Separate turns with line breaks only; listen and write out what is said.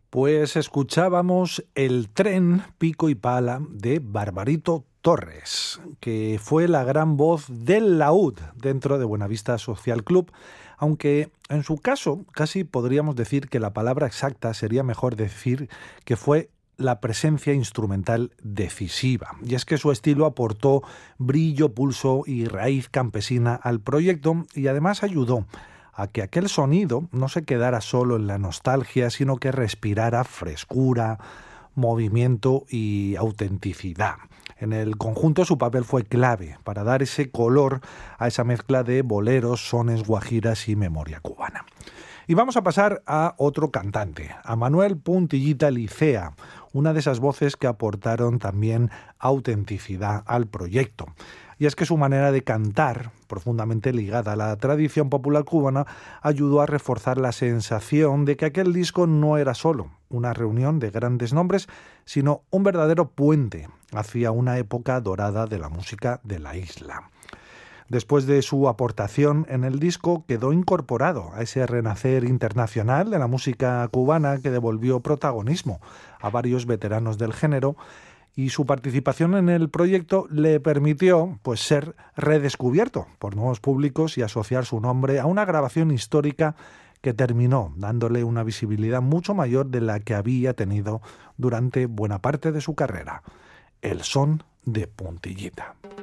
Pues escuchábamos El tren pico y pala de Barbarito Torres, que fue la gran voz del laúd dentro de Buenavista Social Club, aunque en su caso casi podríamos decir que la palabra exacta sería mejor decir que fue la presencia instrumental decisiva. Y es que su estilo aportó brillo, pulso y raíz campesina al proyecto y además ayudó a que aquel sonido no se quedara solo en la nostalgia, sino que respirara frescura, movimiento y autenticidad. En el conjunto su papel fue clave para dar ese color a esa mezcla de boleros, sones, guajiras y memoria cubana. Y vamos a pasar a otro cantante, a Manuel Puntillita Licea, una de esas voces que aportaron también autenticidad al proyecto. Y es que su manera de cantar, profundamente ligada a la tradición popular cubana, ayudó a reforzar la sensación de que aquel disco no era solo una reunión de grandes nombres, sino un verdadero puente hacia una época dorada de la música de la isla. Después de su aportación en el disco, quedó incorporado a ese renacer internacional de la música cubana que devolvió protagonismo a varios veteranos del género, y su participación en el proyecto le permitió ser redescubierto por nuevos públicos y asociar su nombre a una grabación histórica que terminó dándole una visibilidad mucho mayor de la que había tenido durante buena parte de su carrera. El son de Puntillita.